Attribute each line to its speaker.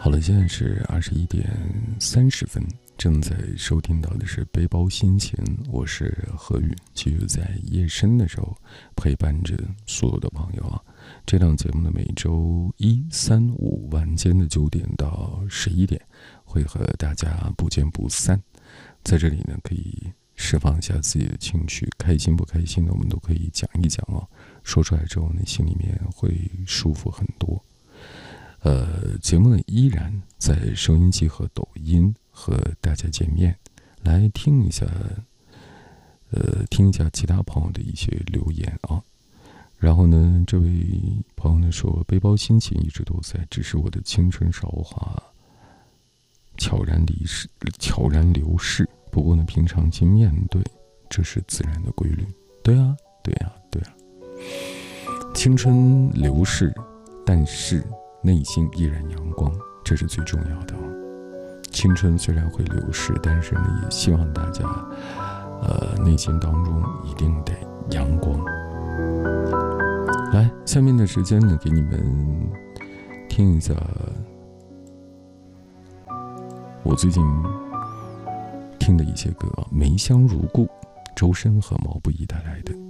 Speaker 1: 好了，现在是21:30，正在收听到的是背包心情，我是何宇，继续在夜深的时候陪伴着所有的朋友啊。这档节目呢，每周一、三、五晚间的9点到11点，会和大家不见不散。在这里呢，可以释放一下自己的情绪，开心不开心的我们都可以讲一讲哦。说出来之后呢，心里面会舒服很多。节目呢依然在收音机和抖音和大家见面，来听一下其他朋友的一些留言啊。然后呢，这位朋友呢说，背包心情一直都在，只是我的青春韶华悄然流逝。不过呢，平常心面对，这是自然的规律。对啊，青春流逝，但是内心依然阳光，这是最重要的。青春虽然会流逝，但是呢，也希望大家内心当中一定得阳光。来，下面的时间呢，给你们听一下我最近听的一些歌，梅香如故，周深和毛不易带来的。